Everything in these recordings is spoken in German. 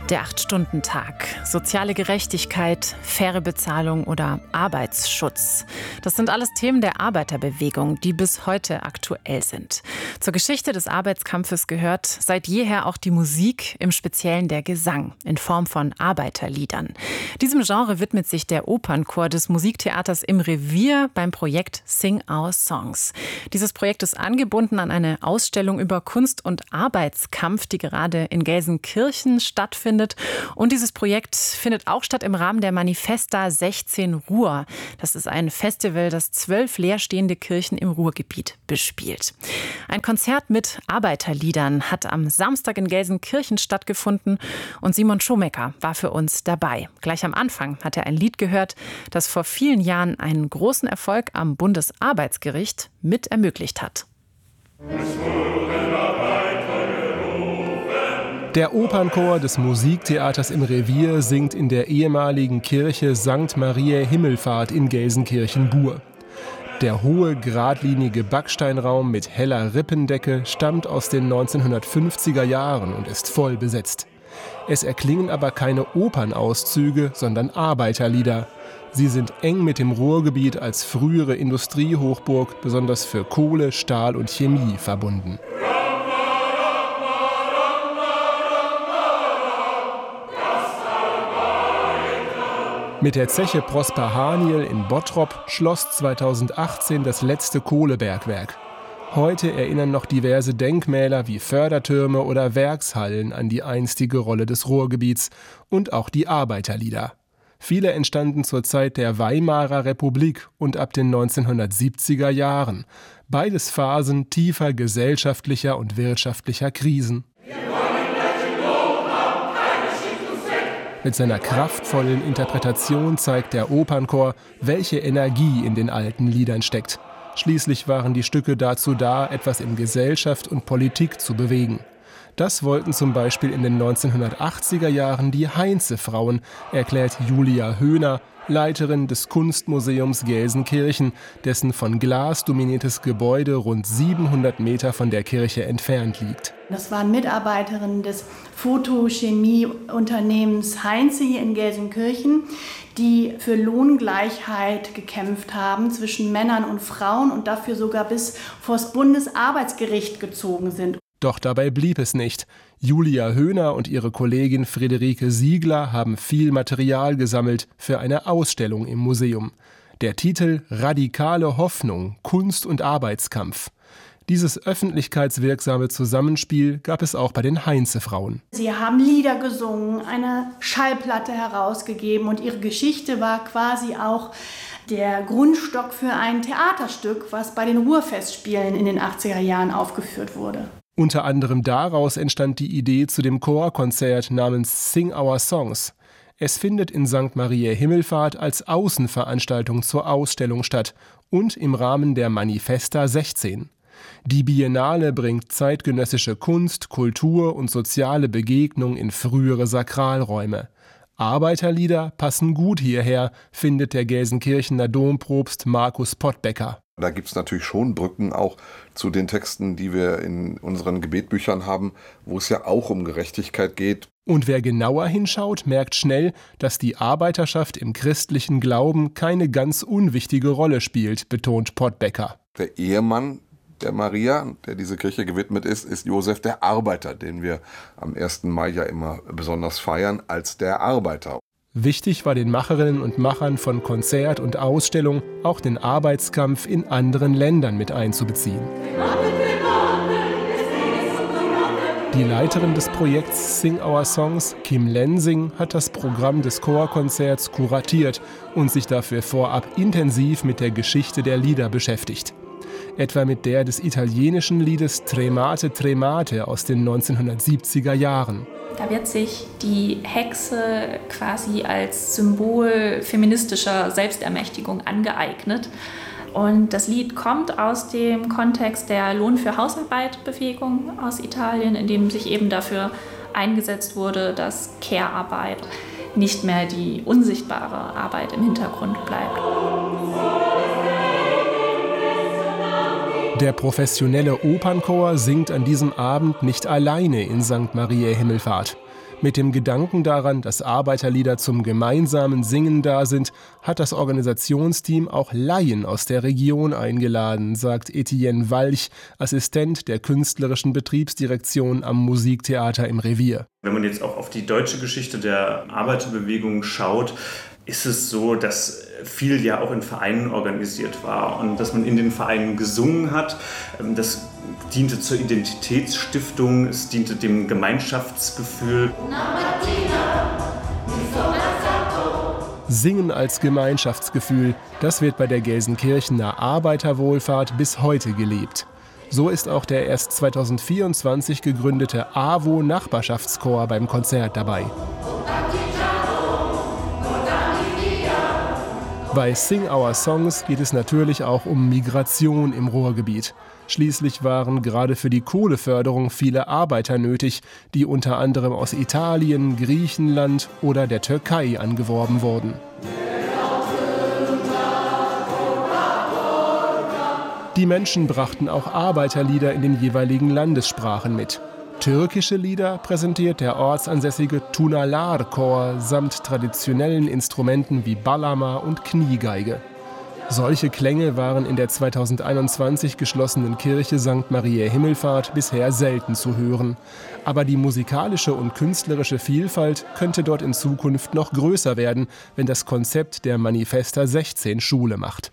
Der 8-Stunden-Tag, soziale Gerechtigkeit, faire Bezahlung oder Arbeitsschutz. Das sind alles Themen der Arbeiterbewegung, die bis heute aktuell sind. Zur Geschichte des Arbeitskampfes gehört seit jeher auch die Musik, im Speziellen der Gesang, in Form von Arbeiterliedern. Diesem Genre widmet sich der Opernchor des Musiktheaters im Revier beim Projekt Sing Our Songs. Dieses Projekt ist angebunden an eine Ausstellung über Kunst und Arbeitskampf, die gerade in Gelsenkirchen stattfindet. Und dieses Projekt findet auch statt im Rahmen der Manifesta 16 Ruhr. Das ist ein Festival, das 12 leerstehende Kirchen im Ruhrgebiet bespielt. Ein Konzert mit Arbeiterliedern hat am Samstag in Gelsenkirchen stattgefunden und Simon Schomecker war für uns dabei. Gleich am Anfang hat er ein Lied gehört, das vor vielen Jahren einen großen Erfolg am Bundesarbeitsgericht mit ermöglicht hat. Der Opernchor des Musiktheaters im Revier singt in der ehemaligen Kirche St. Mariä Himmelfahrt in Gelsenkirchen-Bur. Der hohe, geradlinige Backsteinraum mit heller Rippendecke stammt aus den 1950er Jahren und ist voll besetzt. Es erklingen aber keine Opernauszüge, sondern Arbeiterlieder. Sie sind eng mit dem Ruhrgebiet als frühere Industriehochburg, besonders für Kohle, Stahl und Chemie, verbunden. Mit der Zeche Prosper Haniel in Bottrop schloss 2018 das letzte Kohlebergwerk. Heute erinnern noch diverse Denkmäler wie Fördertürme oder Werkshallen an die einstige Rolle des Ruhrgebiets und auch die Arbeiterlieder. Viele entstanden zur Zeit der Weimarer Republik und ab den 1970er Jahren. Beides Phasen tiefer gesellschaftlicher und wirtschaftlicher Krisen. Mit seiner kraftvollen Interpretation zeigt der Opernchor, welche Energie in den alten Liedern steckt. Schließlich waren die Stücke dazu da, etwas in Gesellschaft und Politik zu bewegen. Das wollten zum Beispiel in den 1980er Jahren die Heinze-Frauen, erklärt Julia Höhner, Leiterin des Kunstmuseums Gelsenkirchen, dessen von Glas dominiertes Gebäude rund 700 Meter von der Kirche entfernt liegt. Das waren Mitarbeiterinnen des Photochemieunternehmens Heinze hier in Gelsenkirchen, die für Lohngleichheit gekämpft haben zwischen Männern und Frauen und dafür sogar bis vor das Bundesarbeitsgericht gezogen sind. Doch dabei blieb es nicht. Julia Höhner und ihre Kollegin Friederike Siegler haben viel Material gesammelt für eine Ausstellung im Museum. Der Titel »Radikale Hoffnung – Kunst und Arbeitskampf«. Dieses öffentlichkeitswirksame Zusammenspiel gab es auch bei den Heinze-Frauen. Sie haben Lieder gesungen, eine Schallplatte herausgegeben und ihre Geschichte war quasi auch der Grundstock für ein Theaterstück, was bei den Ruhrfestspielen in den 80er Jahren aufgeführt wurde. Unter anderem daraus entstand die Idee zu dem Chorkonzert namens Sing Our Songs. Es findet in St. Mariä Himmelfahrt als Außenveranstaltung zur Ausstellung statt und im Rahmen der Manifesta 16. Die Biennale bringt zeitgenössische Kunst, Kultur und soziale Begegnung in frühere Sakralräume. Arbeiterlieder passen gut hierher, findet der Gelsenkirchener Dompropst Markus Pottbecker. Da gibt es natürlich schon Brücken auch zu den Texten, die wir in unseren Gebetbüchern haben, wo es ja auch um Gerechtigkeit geht. Und wer genauer hinschaut, merkt schnell, dass die Arbeiterschaft im christlichen Glauben keine ganz unwichtige Rolle spielt, betont Pottbecker. Der Ehemann der Maria, der diese Kirche gewidmet ist Josef der Arbeiter, den wir am 1. Mai ja immer besonders feiern als der Arbeiter. Wichtig war den Macherinnen und Machern von Konzert und Ausstellung auch den Arbeitskampf in anderen Ländern mit einzubeziehen. Die Leiterin des Projekts Sing Our Songs, Kim Lensing, hat das Programm des Chorkonzerts kuratiert und sich dafür vorab intensiv mit der Geschichte der Lieder beschäftigt. Etwa mit der des italienischen Liedes Tremate Tremate aus den 1970er Jahren. Da wird sich die Hexe quasi als Symbol feministischer Selbstermächtigung angeeignet. Und das Lied kommt aus dem Kontext der Lohn für Hausarbeit-Bewegung aus Italien, in dem sich eben dafür eingesetzt wurde, dass Care-Arbeit nicht mehr die unsichtbare Arbeit im Hintergrund bleibt. Der professionelle Opernchor singt an diesem Abend nicht alleine in St. Mariä Himmelfahrt. Mit dem Gedanken daran, dass Arbeiterlieder zum gemeinsamen Singen da sind, hat das Organisationsteam auch Laien aus der Region eingeladen, sagt Etienne Walch, Assistent der künstlerischen Betriebsdirektion am Musiktheater im Revier. Wenn man jetzt auch auf die deutsche Geschichte der Arbeiterbewegung schaut, ist es so, dass viel ja auch in Vereinen organisiert war und dass man in den Vereinen gesungen hat. Das diente zur Identitätsstiftung, es diente dem Gemeinschaftsgefühl. Singen als Gemeinschaftsgefühl, das wird bei der Gelsenkirchener Arbeiterwohlfahrt bis heute gelebt. So ist auch der erst 2024 gegründete AWO-Nachbarschaftschor beim Konzert dabei. Bei Sing Our Songs geht es natürlich auch um Migration im Ruhrgebiet. Schließlich waren gerade für die Kohleförderung viele Arbeiter nötig, die unter anderem aus Italien, Griechenland oder der Türkei angeworben wurden. Die Menschen brachten auch Arbeiterlieder in den jeweiligen Landessprachen mit. Türkische Lieder präsentiert der ortsansässige Tunalar-Chor samt traditionellen Instrumenten wie Bağlama und Kniegeige. Solche Klänge waren in der 2021 geschlossenen Kirche St. Mariä Himmelfahrt bisher selten zu hören. Aber die musikalische und künstlerische Vielfalt könnte dort in Zukunft noch größer werden, wenn das Konzept der Manifesta 16 Schule macht.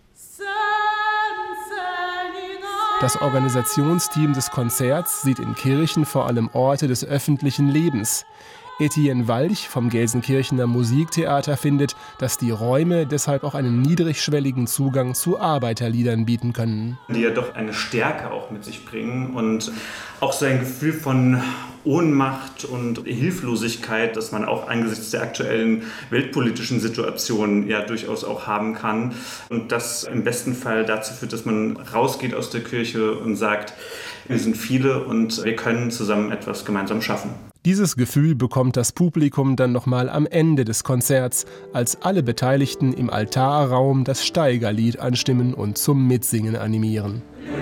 Das Organisationsteam des Konzerts sieht in Kirchen vor allem Orte des öffentlichen Lebens. Etienne Walch vom Gelsenkirchener Musiktheater findet, dass die Räume deshalb auch einen niedrigschwelligen Zugang zu Arbeiterliedern bieten können. Die ja doch eine Stärke auch mit sich bringen und auch so ein Gefühl von Ohnmacht und Hilflosigkeit, das man auch angesichts der aktuellen weltpolitischen Situation ja durchaus auch haben kann. Und das im besten Fall dazu führt, dass man rausgeht aus der Kirche und sagt, wir sind viele und wir können zusammen etwas gemeinsam schaffen. Dieses Gefühl bekommt das Publikum dann nochmal am Ende des Konzerts, als alle Beteiligten im Altarraum das Steigerlied anstimmen und zum Mitsingen animieren.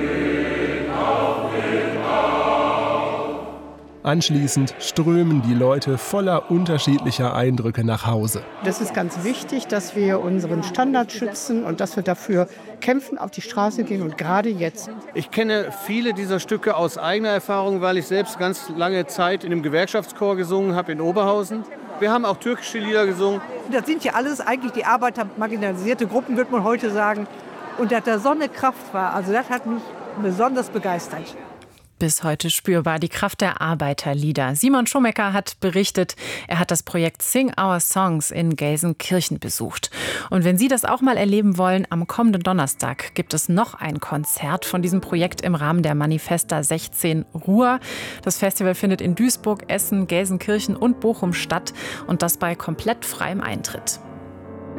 Anschließend strömen die Leute voller unterschiedlicher Eindrücke nach Hause. Das ist ganz wichtig, dass wir unseren Standard schützen und dass wir dafür kämpfen, auf die Straße gehen und gerade jetzt. Ich kenne viele dieser Stücke aus eigener Erfahrung, weil ich selbst ganz lange Zeit in einem Gewerkschaftschor gesungen habe in Oberhausen. Wir haben auch türkische Lieder gesungen. Das sind ja alles eigentlich die arbeitermarginalisierte Gruppen, würde man heute sagen. Und dass da so eine Kraft war, also das hat mich besonders begeistert. Bis heute spürbar die Kraft der Arbeiterlieder. Simon Schomecker hat berichtet, er hat das Projekt Sing Our Songs in Gelsenkirchen besucht. Und wenn Sie das auch mal erleben wollen, am kommenden Donnerstag gibt es noch ein Konzert von diesem Projekt im Rahmen der Manifesta 16 Ruhr. Das Festival findet in Duisburg, Essen, Gelsenkirchen und Bochum statt und das bei komplett freiem Eintritt.